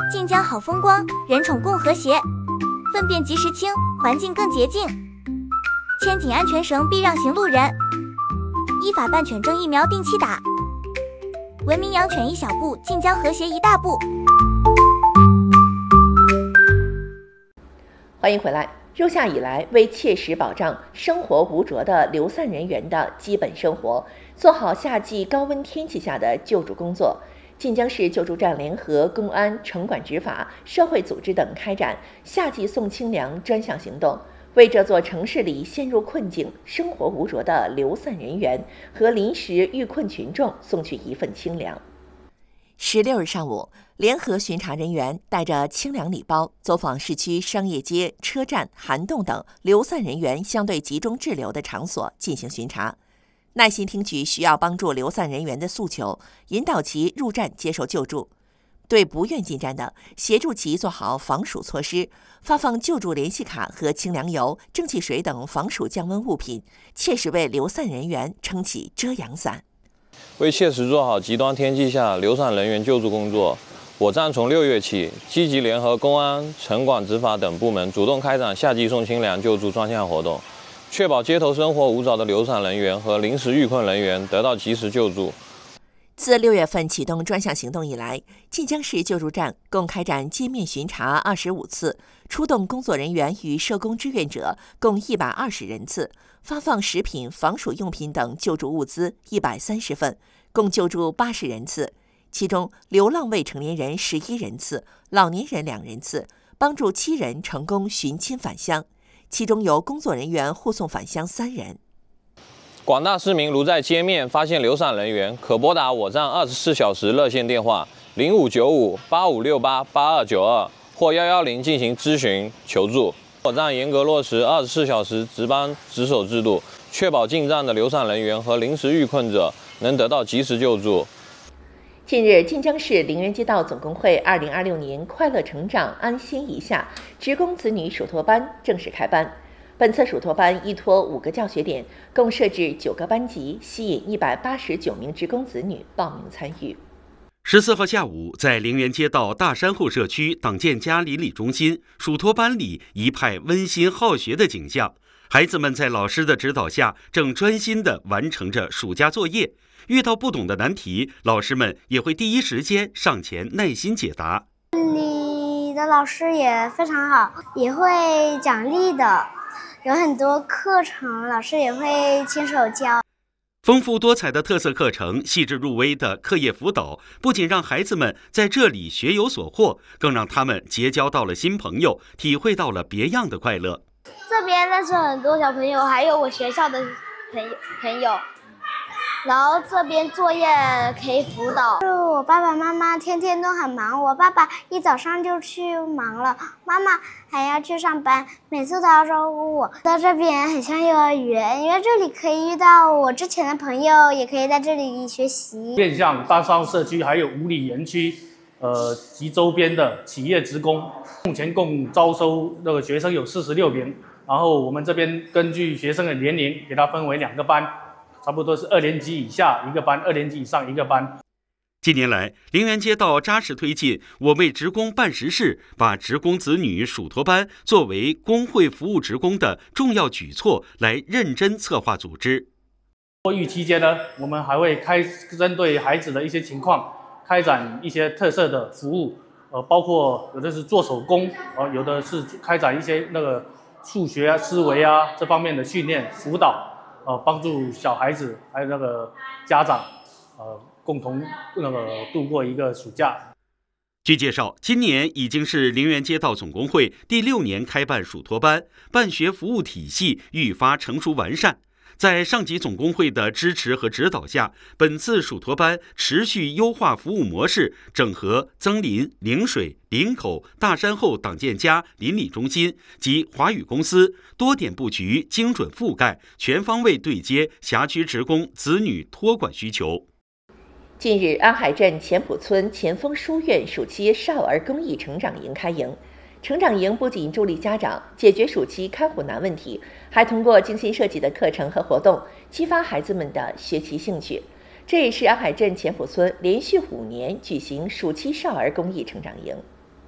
晋江好风光，人宠共和谐，粪便及时清，环境更洁净。牵紧安全绳，避让行路人。依法办犬证疫苗定期打。文明养犬一小步，晋江和谐一大步。 欢迎回来。入夏以来，为切实保障生活无着的流散人员的基本生活，做好夏季高温天气下的救助工作，晋江市救助站联合公安、城管执法、社会组织等开展夏季送清凉专项行动，为这座城市里陷入困境、生活无着的流散人员和临时遇困群众送去一份清凉。16日上午，联合巡查人员带着清凉礼包走访市区商业街、车站、涵洞等流散人员相对集中滞留的场所进行巡查，耐心听取需要帮助流散人员的诉求，引导其入站接受救助。对不愿进站的，协助其做好防暑措施，发放救助联系卡和清凉油、蒸汽水等防暑降温物品，切实为流散人员撑起遮阳伞。 为切实做好极端天气下流散人员救助工作，我站从6月起，积极联合公安、城管、执法等部门，主动开展夏季送清凉救助专项活动，确保街头生活无着的流散人员和临时遇困人员得到及时救助。 自6月份启动专项行动以来，晋江市救助站共开展街面巡查25次，出动工作人员与社工志愿者共120人次，发放食品、防暑用品等救助物资130份，共救助80人次。其中，流浪未成年人11人次，老年人2人次，帮助7人成功寻亲返乡，其中由工作人员护送返乡3人。 广大市民如在街面发现流散人员，可拨打我站24小时热线电话059585688292或110进行咨询求助。我站严格落实24小时值班值守制度，确保进站的流散人员和临时遇困者能得到及时救助。 近日，晋江市陵园街道总工会2026年快乐成长安心一下职工子女暑托班正式开班。本次暑托班依托5个教学点，共设置9个班级，吸引189名职工子女报名参与。 14号下午，在陵园街道大山后社区党建家邻里中心，暑托班里一派温馨好学的景象。孩子们在老师的指导下，正专心地完成着暑假作业。遇到不懂的难题，老师们也会第一时间上前耐心解答。 你的老师也非常好，也会奖励的。有很多课程，老师也会亲手教。 丰富多彩的特色课程，细致入微的课业辅导，不仅让孩子们在这里学有所获，更让他们结交到了新朋友，体会到了别样的快乐。 这边认识很多小朋友，还有我学校的朋友。然后这边作业可以辅导。我爸爸妈妈天天都很忙，我爸爸一早上就去忙了，妈妈还要去上班，每次都要照顾我。到这边很像幼儿园，因为这里可以遇到我之前的朋友，也可以在这里学习。 面向大山社区还有五里园区，及周边的企业职工，目前共招收那个学生有46名，然后我们这边根据学生的年龄，给它分为2个班。差不多是2年级以下1个班，2年级以上1个班。 近年来，陵园街道扎实推进“我为职工办实事”，把职工子女暑托班作为工会服务职工的重要举措来认真策划组织。 托育期间呢，我们还会针对孩子的一些情况，开展一些特色的服务，包括有的是做手工，有的是开展一些那个数学啊、思维啊这方面的训练辅导。帮助小孩子还有那个家长，共同度过一个暑假。 据介绍，今年已经是陵园街道总工会第6年开办暑托班，办学服务体系愈发成熟完善。在上级总工会的支持和指导下，本次暑托班持续优化服务模式，整合增林、陵水、林口、大山后党建家邻里中心及华宇公司，多点布局，精准覆盖，全方位对接辖区职工子女托管需求。 近日，安海镇前埔村前锋书院暑期少儿公益成长营开营。成长营不仅助力家长解决暑期看护难问题，还通过精心设计的课程和活动，激发孩子们的学习兴趣。这也是安海镇前埔村连续5年举行暑期少儿公益成长营。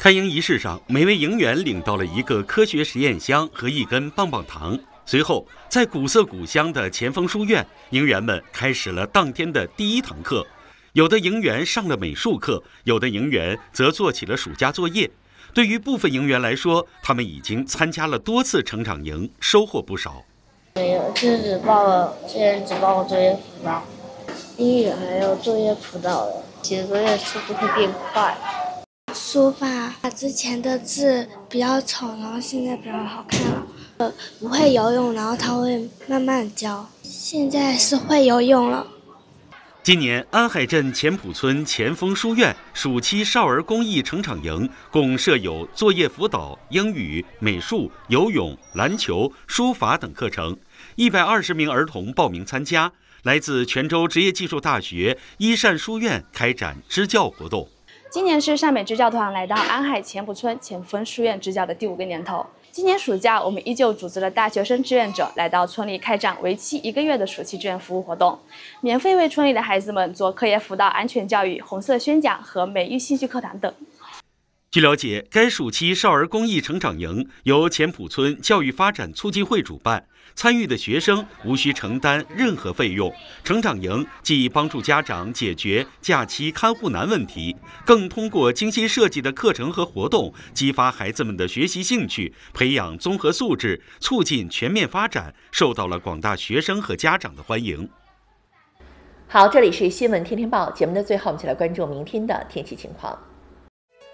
开营仪式上，每位营员领到了一个科学实验箱和一根棒棒糖。随后，在古色古香的前锋书院，营员们开始了当天的第一堂课。有的营员上了美术课，有的营员则做起了暑假作业。对于部分营员来说，他们已经参加了多次成长营，收获不少。 没有，之前只报过作业辅导，英语还有作业辅导的，写作业速度会变快。 书法之前的字比较丑，然后现在比较好看了。不会游泳，然后他会慢慢教。现在是会游泳了。 今年安海镇前埔村前锋书院暑期少儿公益成长营共设有作业辅导、英语、美术、游泳、篮球、书法等课程，120名儿童报名参加。来自泉州职业技术大学一善书院开展支教活动。 今年是汕美支教团来到安海前埔村前锋书院支教的第5个年头。今年暑假，我们依旧组织了大学生志愿者来到村里开展为期1个月的暑期志愿服务活动，免费为村里的孩子们做课业辅导、安全教育、红色宣讲和美育兴趣课堂等。 据了解，该暑期少儿公益成长营由前埔村教育发展促进会主办，参与的学生无需承担任何费用。成长营既帮助家长解决假期看护难问题，更通过精心设计的课程和活动，激发孩子们的学习兴趣，培养综合素质，促进全面发展，受到了广大学生和家长的欢迎。 好，这里是新闻天天报节目的最后，我们一起来关注明天的天气情况。